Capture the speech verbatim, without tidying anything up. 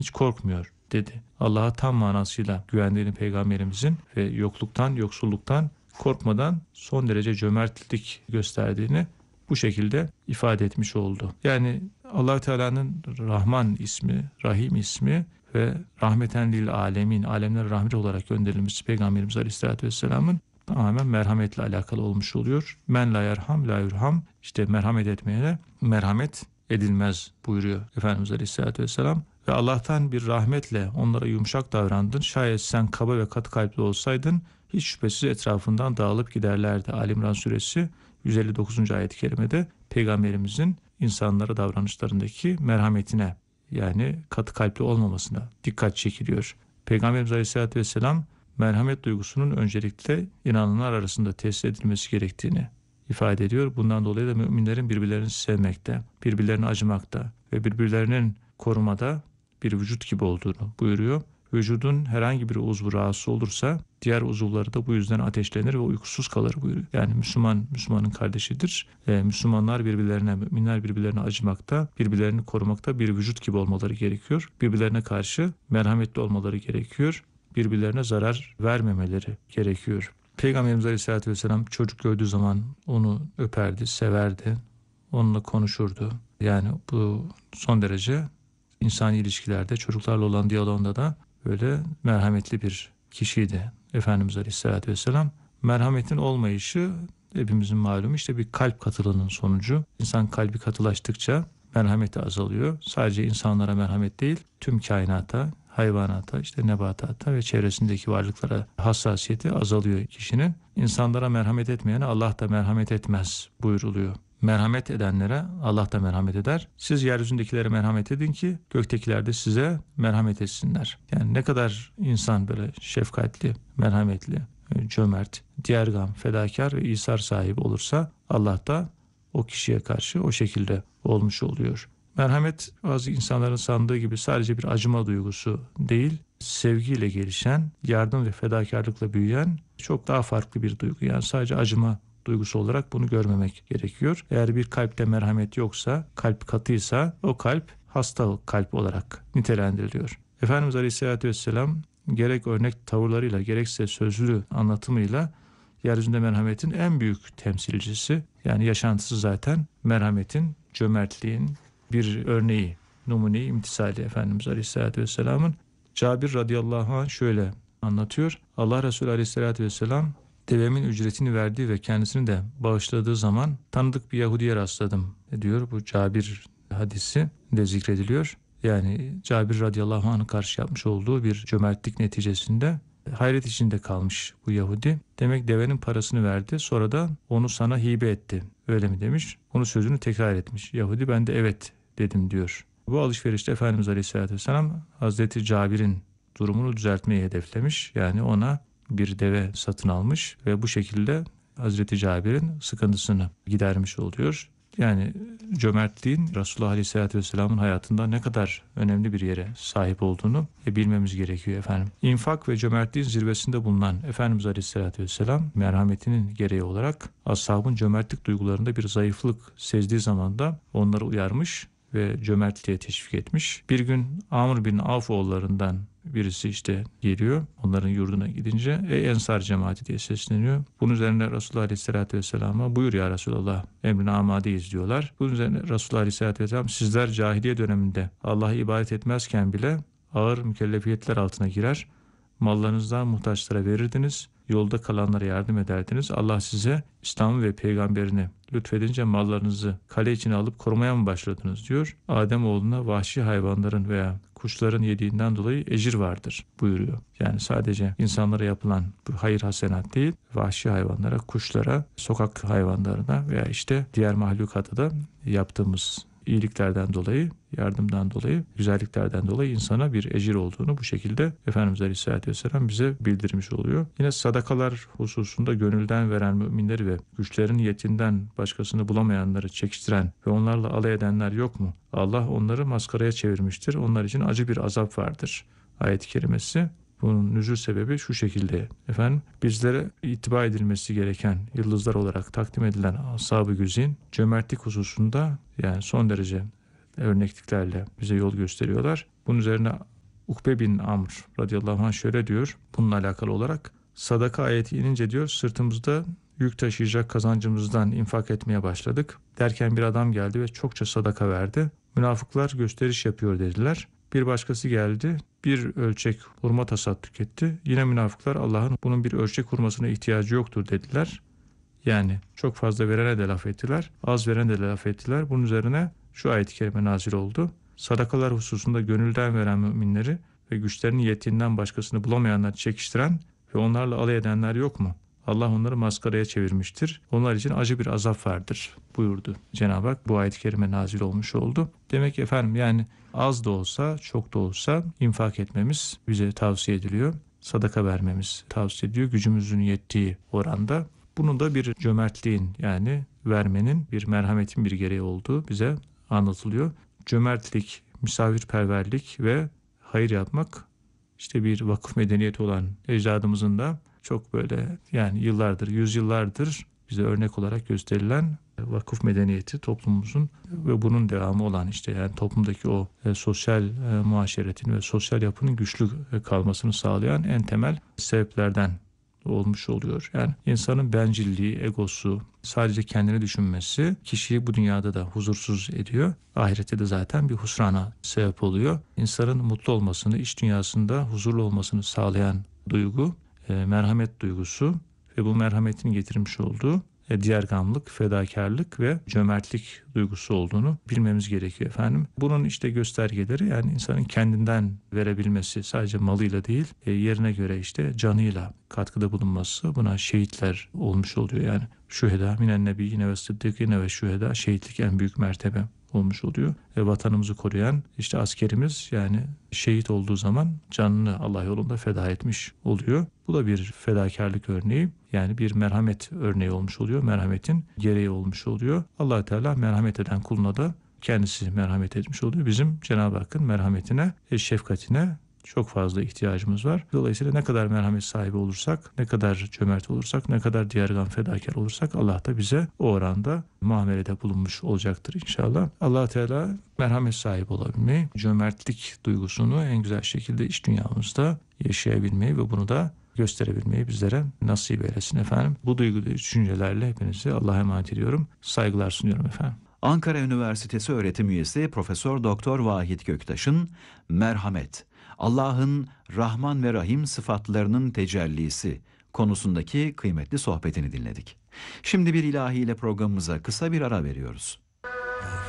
hiç korkmuyor dedi. Allah'a tam manasıyla güvendiğini Peygamberimizin ve yokluktan, yoksulluktan korkmadan son derece cömertlik gösterdiğini bu şekilde ifade etmiş oldu. Yani Allah Teala'nın Rahman ismi, Rahim ismi ve rahmeten lil alemin, alemler rahmet olarak gönderilmesi Peygamberimiz Aleyhisselatü Vesselam'ın tamamen merhametle alakalı olmuş oluyor. Men la yerham la yurham, işte merhamet etmeyene merhamet edilmez buyuruyor Efendimiz Aleyhisselatü Vesselam. Ve Allah'tan bir rahmetle onlara yumuşak davrandın. Şayet sen kaba ve katı kalpli olsaydın hiç şüphesiz etrafından dağılıp giderlerdi. Ali İmran suresi yüz elli dokuzuncu ayet-i kerimede Peygamberimizin insanlara davranışlarındaki merhametine, yani katı kalpli olmamasına dikkat çekiliyor. Peygamberimiz Aleyhisselatü Vesselam merhamet duygusunun öncelikle inananlar arasında tesis edilmesi gerektiğini ifade ediyor. Bundan dolayı da müminlerin birbirlerini sevmekte, birbirlerine acımakta ve birbirlerinin korumada bir vücut gibi olduğunu buyuruyor. Vücudun herhangi bir uzvu rahatsız olursa diğer uzuvları da bu yüzden ateşlenir ve uykusuz kalır buyuruyor. Yani Müslüman Müslümanın kardeşidir. E, Müslümanlar birbirlerine, müminler birbirlerine acımakta, birbirlerini korumakta bir vücut gibi olmaları gerekiyor. Birbirlerine karşı merhametli olmaları gerekiyor. Birbirlerine zarar vermemeleri gerekiyor. Peygamberimiz Aleyhisselatü Vesselam çocuk gördüğü zaman onu öperdi, severdi, onunla konuşurdu. Yani bu son derece insani ilişkilerde, çocuklarla olan diyalogunda da böyle merhametli bir kişiydi Efendimiz Aleyhisselatü Vesselam. Merhametin olmayışı hepimizin malumu işte bir kalp katılığının sonucu. İnsan kalbi katılaştıkça merhameti azalıyor. Sadece insanlara merhamet değil, tüm kainata, hayvanata, işte nebatata ve çevresindeki varlıklara hassasiyeti azalıyor kişinin. İnsanlara merhamet etmeyene Allah da merhamet etmez buyuruluyor. Merhamet edenlere Allah da merhamet eder. Siz yeryüzündekilere merhamet edin ki göktekiler de size merhamet etsinler. Yani ne kadar insan böyle şefkatli, merhametli, cömert, diğergam, fedakar ve isar sahibi olursa Allah da o kişiye karşı o şekilde olmuş oluyor. Merhamet bazı insanların sandığı gibi sadece bir acıma duygusu değil, sevgiyle gelişen, yardım ve fedakarlıkla büyüyen çok daha farklı bir duygu. Yani sadece acıma duygusu olarak bunu görmemek gerekiyor. Eğer bir kalpte merhamet yoksa, kalp katıysa o kalp hasta kalp olarak nitelendiriliyor. Efendimiz Aleyhisselatü Vesselam gerek örnek tavırlarıyla gerekse sözlü anlatımıyla yeryüzünde merhametin en büyük temsilcisi. Yani yaşantısı zaten merhametin, cömertliğin bir örneği, numune-i imtisali Efendimiz Aleyhisselatü Vesselam'ın. Cabir radıyallahu anh şöyle anlatıyor. Allah Resulü Aleyhisselatü Vesselam devemin ücretini verdiği ve kendisini de bağışladığı zaman tanıdık bir Yahudi'ye rastladım diyor. Bu Cabir hadisi de zikrediliyor. Yani Cabir radıyallahu anh'a karşı yapmış olduğu bir cömertlik neticesinde hayret içinde kalmış bu Yahudi. Demek devenin parasını verdi, sonra da onu sana hibe etti. Öyle mi demiş? Onu sözünü tekrar etmiş. Yahudi ben de evet dedim diyor. Bu alışverişte Efendimiz Aleyhisselatü Vesselam Hazreti Cabir'in durumunu düzeltmeyi hedeflemiş. Yani ona bir deve satın almış ve bu şekilde Hazreti Cabir'in sıkıntısını gidermiş oluyor. Yani cömertliğin Resulullah Aleyhisselatü Vesselam'ın hayatında ne kadar önemli bir yere sahip olduğunu bilmemiz gerekiyor efendim. İnfak ve cömertliğin zirvesinde bulunan Efendimiz Aleyhisselatü Vesselam merhametinin gereği olarak ashabın cömertlik duygularında bir zayıflık sezdiği zaman da onları uyarmış ve cömertliğe teşvik etmiş. Bir gün Amr bin Avf oğullarından birisi işte geliyor. Onların yurduna gidince ey Ensar cemaati diye sesleniyor. Bunun üzerine Resulullah Aleyhisselatü Vesselam'a buyur ya Resulallah emrine amadeyiz diyorlar. Bunun üzerine Resulullah Aleyhisselatü Vesselam sizler cahiliye döneminde Allah'a ibadet etmezken bile ağır mükellefiyetler altına girer. Mallarınızdan muhtaçlara verirdiniz. Yolda kalanlara yardım ederdiniz. Allah size İslam'ı ve peygamberini lütfedince mallarınızı kale içine alıp korumaya mı başladınız diyor. Ademoğluna vahşi hayvanların veya kuşların yediğinden dolayı ecir vardır buyuruyor. Yani sadece insanlara yapılan bu hayır hasenat değil, vahşi hayvanlara, kuşlara, sokak hayvanlarına veya işte diğer mahlukata da yaptığımız iyiliklerden dolayı, yardımdan dolayı, güzelliklerden dolayı insana bir ecir olduğunu bu şekilde Efendimiz Aleyhisselatü Vesselam bize bildirmiş oluyor. Yine sadakalar hususunda gönülden veren müminleri ve güçlerin yetinden başkasını bulamayanları çekiştiren ve onlarla alay edenler yok mu? Allah onları maskaraya çevirmiştir. Onlar için acı bir azap vardır. Ayet-i kerimesi. Bunun nüzul sebebi şu şekilde efendim, bizlere itibar edilmesi gereken yıldızlar olarak takdim edilen ashab-ı güzin cömertlik hususunda yani son derece örnekliklerle bize yol gösteriyorlar. Bunun üzerine Ukbe bin Amr radıyallahu anh şöyle diyor bununla alakalı olarak. Sadaka ayeti inince diyor sırtımızda yük taşıyacak kazancımızdan infak etmeye başladık. Derken bir adam geldi ve çokça sadaka verdi. Münafıklar gösteriş yapıyor dediler. Bir başkası geldi, bir ölçek hurma tasadduk etti. Yine münafıklar Allah'ın bunun bir ölçek hurmasına ihtiyacı yoktur dediler. Yani çok fazla verene de laf ettiler, az verene de laf ettiler. Bunun üzerine şu ayet-i kerime nazil oldu. Sadakalar hususunda gönülden veren müminleri ve güçlerinin yettiğinden başkasını bulamayanlar çekiştiren ve onlarla alay edenler yok mu? Allah onları maskaraya çevirmiştir. Onlar için acı bir azap vardır buyurdu Cenab-ı Hak. Bu ayet-i kerime nazil olmuş oldu. Demek ki efendim yani az da olsa çok da olsa infak etmemiz bize tavsiye ediliyor. Sadaka vermemiz tavsiye ediliyor gücümüzün yettiği oranda. Bunun da bir cömertliğin yani vermenin bir merhametin bir gereği olduğu bize anlatılıyor. Cömertlik, misafirperverlik ve hayır yapmak işte bir vakıf medeniyeti olan ecdadımızın da çok böyle yani yıllardır, yüzyıllardır bize örnek olarak gösterilen vakıf medeniyeti toplumumuzun ve bunun devamı olan işte yani toplumdaki o e, sosyal e, muaşeretin ve sosyal yapının güçlü e, kalmasını sağlayan en temel sebeplerden olmuş oluyor. Yani insanın bencilliği, egosu, sadece kendini düşünmesi kişiyi bu dünyada da huzursuz ediyor. Ahirette de zaten bir husrana sebep oluyor. İnsanın mutlu olmasını, iç dünyasında huzurlu olmasını sağlayan duygu, e, merhamet duygusu ve bu merhametin getirmiş olduğu e, diğergamlık, fedakarlık ve cömertlik duygusu olduğunu bilmemiz gerekiyor efendim. Bunun işte göstergeleri yani insanın kendinden verebilmesi sadece malıyla değil e, yerine göre işte canıyla katkıda bulunması buna şehitler olmuş oluyor yani. Şüheda minen nebiyyine ve sıddıkine ve şüheda şehitlik en büyük mertebe olmuş oluyor. E, vatanımızı koruyan işte askerimiz yani şehit olduğu zaman canını Allah yolunda feda etmiş oluyor. Bu da bir fedakarlık örneği yani bir merhamet örneği olmuş oluyor. Merhametin gereği olmuş oluyor. Allah Teala merhamet eden kuluna da kendisi merhamet etmiş oluyor. Bizim Cenab-ı Hakk'ın merhametine, e, şefkatine çok fazla ihtiyacımız var. Dolayısıyla ne kadar merhamet sahibi olursak, ne kadar cömert olursak, ne kadar diğergan fedakar olursak Allah da bize o oranda muamelede bulunmuş olacaktır inşallah. Allah Teala merhamet sahibi olabilmeyi, cömertlik duygusunu en güzel şekilde iç dünyamızda yaşayabilmeyi ve bunu da gösterebilmeyi bizlere nasip eylesin efendim. Bu duygu düşüncelerle hepinizi Allah'a emanet ediyorum. Saygılar sunuyorum efendim. Ankara Üniversitesi öğretim üyesi Profesör Doktor Vahit Göktaş'ın Merhamet, Allah'ın Rahman ve Rahim sıfatlarının tecellisi konusundaki kıymetli sohbetini dinledik. Şimdi bir ilahi ile programımıza kısa bir ara veriyoruz.